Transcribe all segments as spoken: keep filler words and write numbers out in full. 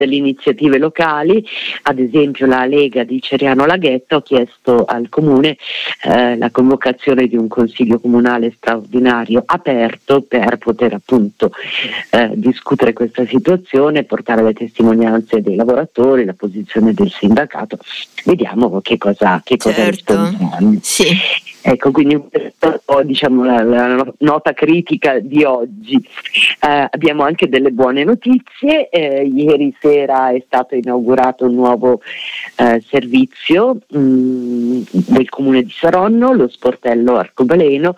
delle iniziative locali, ad esempio la Lega di Ceriano Laghetto ha chiesto al Comune eh, la convocazione di un consiglio comunale straordinario aperto per poter appunto eh, discutere questa situazione, portare le testimonianze dei lavoratori, la posizione del sindacato. Vediamo che cosa, che cosa certo. risponderanno. Sì. Ecco, quindi diciamo la, la nota critica di oggi. Eh, abbiamo anche delle buone notizie. Eh, ieri sera è stato inaugurato un nuovo eh, servizio mh, del Comune di Saronno, lo sportello Arcobaleno,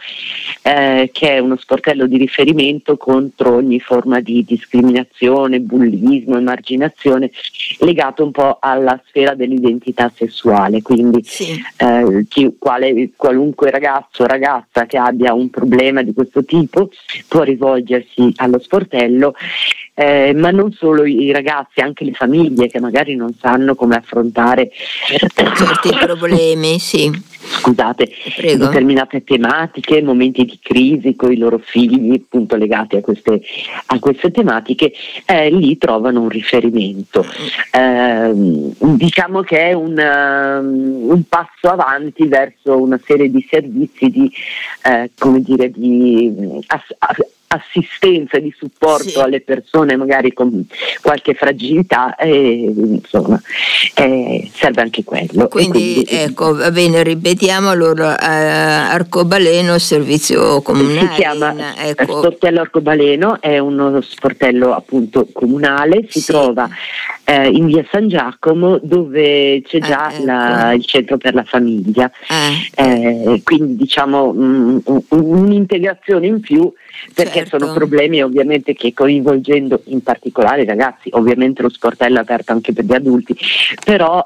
eh, che è uno sportello di riferimento contro ogni forma di discriminazione, bullismo, emarginazione legato un po' alla sfera dell'identità sessuale. Quindi sì. eh, chi, quale, qualunque ragazzo o ragazza che abbia un problema di questo tipo può rivolgersi allo sportello, eh, ma non solo i ragazzi, anche le famiglie che magari non sanno come affrontare certi problemi, sì. Scusate, Prego. determinate tematiche, momenti di crisi con i loro figli, appunto legati a queste, a queste tematiche, eh, lì trovano un riferimento. Eh, diciamo che è un, um, un passo avanti verso una serie di servizi di, eh, come dire, di ass- assistenza, di supporto sì. alle persone magari con qualche fragilità, e insomma eh, serve anche quello. Quindi, e quindi ecco, va bene, ripetiamo allora, eh, Arcobaleno, servizio comunale. Si chiama in, ecco. Sportello Arcobaleno, è uno sportello appunto comunale, si sì. trova eh, in via San Giacomo, dove c'è già eh, ecco. la, il centro per la famiglia, eh. Eh, quindi diciamo mh, un'integrazione in più, perché certo. sono problemi ovviamente che, coinvolgendo in particolare i ragazzi, ovviamente lo sportello è aperto anche per gli adulti, però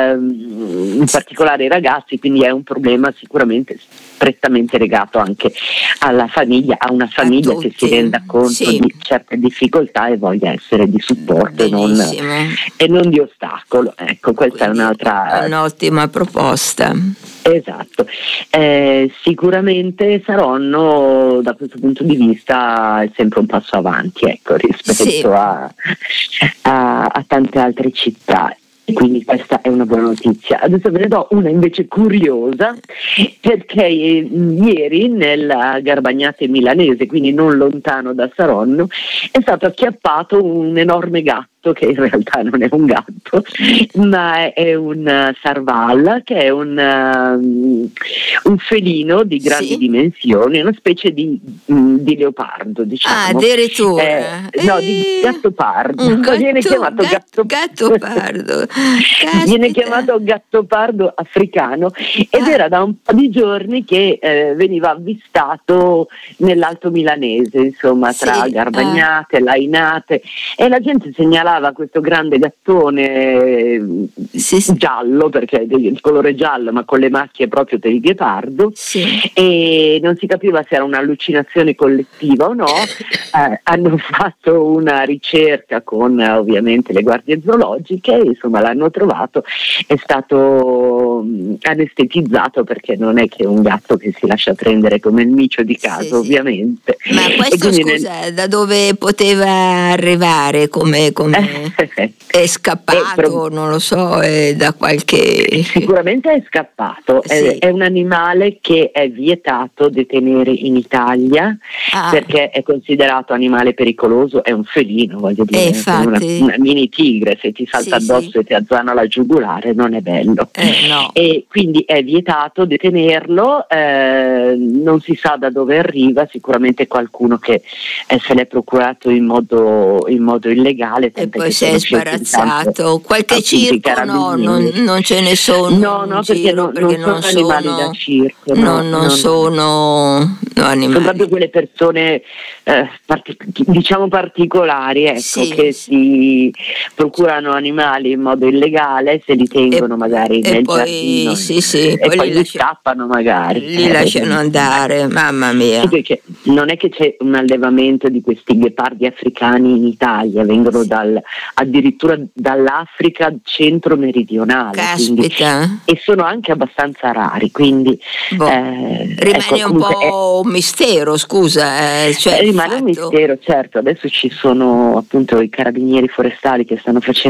ehm, in particolare i ragazzi, quindi è un problema sicuramente strettamente legato anche alla famiglia, a una famiglia che si renda conto sì. di certe difficoltà e voglia essere di supporto e non, e non di ostacolo. Ecco, questa quindi è un'altra un'ottima proposta. Esatto, eh, sicuramente Saronno da questo punto di vista è sempre un passo avanti, ecco, rispetto sì. a, a, a tante altre città. Quindi questa è una buona notizia. Adesso ve ne do una invece curiosa, perché ieri nella Garbagnate milanese, quindi non lontano da Saronno, è stato acchiappato un enorme gatto, che in realtà non è un gatto, ma è un sarval, che è un, um, un felino di grandi sì. dimensioni, una specie di, um, di leopardo, diciamo. Ah, addirittura. Eh, no, di gattopardo. Un gatto, viene chiamato gatto, gatto, gattopardo. Viene chiamato gattopardo africano ed ah. era da un po' di giorni che eh, veniva avvistato nell'Alto Milanese, insomma, tra sì. Garbagnate, ah. Lainate, e la gente segnalava questo grande gattone sì, sì. giallo, perché è il colore giallo ma con le macchie proprio del ghepardo, sì. e non si capiva se era un'allucinazione collettiva o no. eh, hanno fatto una ricerca con eh, ovviamente le guardie zoologiche, insomma l'hanno trovato, è stato mh, anestetizzato, perché non è che un gatto che si lascia prendere come il micio di casa, sì, ovviamente. Sì. Ma questo scusa, nel... da dove poteva arrivare? Come, come... è scappato, eh, non lo so, è da qualche... Sicuramente è scappato, sì. è, è un animale che è vietato detenere in Italia, ah. perché è considerato animale pericoloso, è un felino, voglio dire, eh, una, una mini tigre, se ti salta sì, addosso sì. e ti azzana la giugulare non è bello, eh, no. e quindi è vietato detenerlo, eh, non si sa da dove arriva, sicuramente qualcuno che eh, se l'è procurato in modo, in modo illegale, e poi si è sbarazzato, qualche circo no, non, non ce ne sono no, no, perché, giro, no, perché non non sono animali sono, da circo, no, no, non no, sono no, animali. Sono proprio quelle persone eh, partic- diciamo particolari, ecco, sì, sì. che si procurano animali in modo illegale, se li tengono e, magari e nel poi, giardino sì, sì, e poi, poi li, li lascia, scappano magari. Li eh, lasciano andare, mamma mia. Sì, perché non è che c'è un allevamento di questi ghepardi africani in Italia, vengono sì. dal, addirittura dall'Africa centro-meridionale. Caspita. Quindi, e sono anche abbastanza rari, quindi boh. eh, rimane ecco, un po' è, mistero, scusa. Eh, cioè eh, rimane fatto... un mistero, certo. Adesso ci sono appunto i carabinieri forestali che stanno facendo